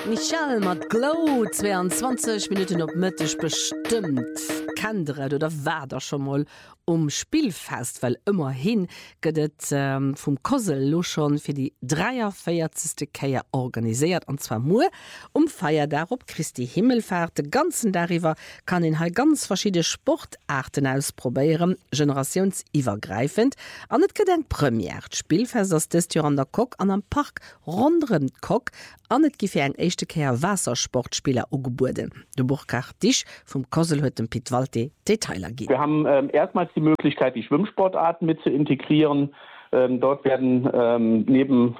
Michel mat Glow 22 Minuten op Mëttech bestimmt. Kandret oder wäder schon mal Spielfest, weil immerhin gëtt vum Kosel lo schon fir die 43. Käier organisiert und zwar nur Feier darop Christi Himmelfahrt de ganzen darüber kann in halt ganz verschiedene Sportarten ausprobieren, generationsivergreifend an net gedenk Premier Spielfest das des an der Kok an am Park rondrem Kok an net gifir eng echte Käier Wassersportspieler ugeburden. De Burkhard Dich vom Kosel huet dem Pitwalte Detailer gibt. Wir haben erstmals die Möglichkeit, die Schwimmsportarten mit zu integrieren. Dort werden neben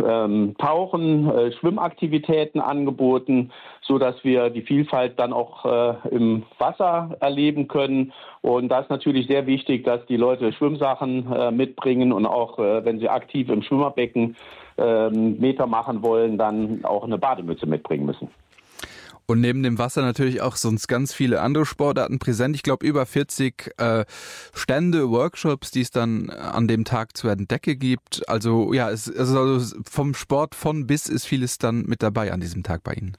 Tauchen Schwimmaktivitäten angeboten, so dass wir die Vielfalt dann auch im Wasser erleben können. Und da ist natürlich sehr wichtig, dass die Leute Schwimmsachen mitbringen und auch wenn sie aktiv im Schwimmerbecken Meter machen wollen, dann auch eine Bademütze mitbringen müssen. Und neben dem Wasser natürlich auch sonst ganz viele andere Sportarten präsent. Ich glaube, über 40 Stände, Workshops, die es dann an dem Tag zu entdecken gibt. Also ja, also vom Sport von bis ist vieles dann mit dabei an diesem Tag bei Ihnen.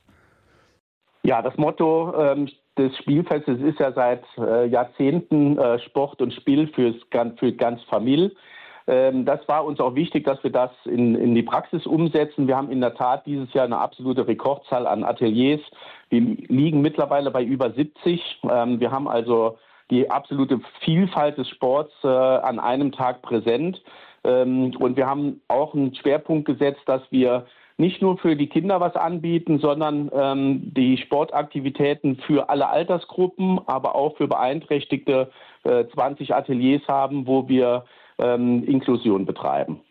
Ja, das Motto des Spielfestes ist ja seit Jahrzehnten Sport und Spiel für ganz Familie. Das war uns auch wichtig, dass wir das in die Praxis umsetzen. Wir haben in der Tat dieses Jahr eine absolute Rekordzahl an Ateliers. Wir liegen mittlerweile bei über 70. Wir haben also die absolute Vielfalt des Sports an einem Tag präsent. Und wir haben auch einen Schwerpunkt gesetzt, dass wir nicht nur für die Kinder was anbieten, sondern die Sportaktivitäten für alle Altersgruppen, aber auch für Beeinträchtigte 20 Ateliers haben, wo wir Inklusion betreiben.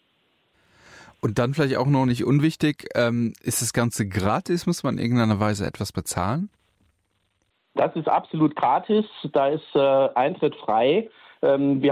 Und dann vielleicht auch noch nicht unwichtig, ist das Ganze gratis? Muss man in irgendeiner Weise etwas bezahlen? Das ist absolut gratis, da ist Eintritt frei. Da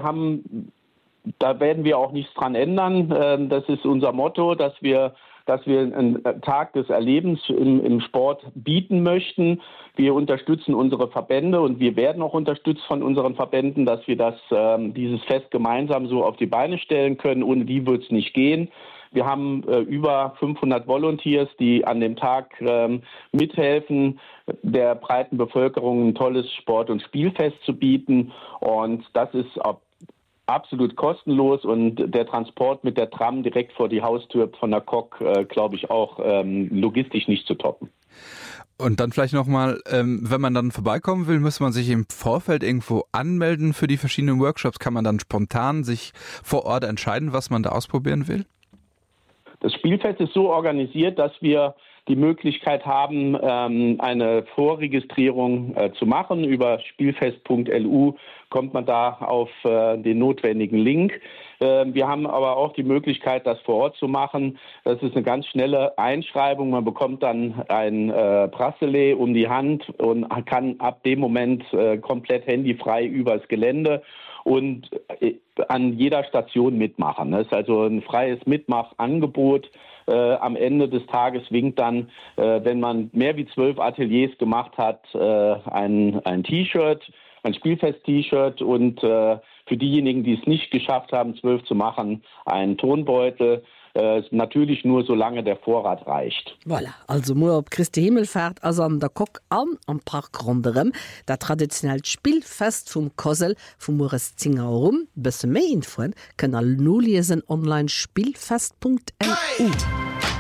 werden wir auch nichts dran ändern. Das ist unser Motto, dass wir einen Tag des Erlebens im Sport bieten möchten. Wir unterstützen unsere Verbände und wir werden auch unterstützt von unseren Verbänden, dass wir dieses Fest gemeinsam so auf die Beine stellen können. Ohne die wird es nicht gehen. Wir haben über 500 Volunteers, die an dem Tag mithelfen, der breiten Bevölkerung ein tolles Sport- und Spielfest zu bieten. Und das ist absolut kostenlos und der Transport mit der Tram direkt vor die Haustür von der Kok, glaube ich, auch logistisch nicht zu toppen. Und dann vielleicht nochmal, wenn man dann vorbeikommen will, muss man sich im Vorfeld irgendwo anmelden für die verschiedenen Workshops. Kann man dann spontan sich vor Ort entscheiden, was man da ausprobieren will? Das Spielfest ist so organisiert, dass wir die Möglichkeit haben, eine Vorregistrierung zu machen. Über spielfest.lu kommt man da auf den notwendigen Link. Wir haben aber auch die Möglichkeit, das vor Ort zu machen. Das ist eine ganz schnelle Einschreibung. Man bekommt dann ein Bracelet um die Hand und kann ab dem Moment komplett handyfrei übers Gelände und an jeder Station mitmachen. Das ist also ein freies Mitmachangebot. Am Ende des Tages winkt dann, wenn man mehr wie 12 Ateliers gemacht hat, ein T-Shirt, ein Spielfest-T-Shirt und für diejenigen, die es nicht geschafft haben, 12 zu machen, ein Tonbeutel. Natürlich nur, solange der Vorrat reicht. Voilà, also nur ob Christi Himmelfahrt also an der Kok am Park Ronderem, der traditionell Spielfest vom Kosel vom Moritz Zinger rum, bis mehr Info können alle nur lesen online spielfest.lu.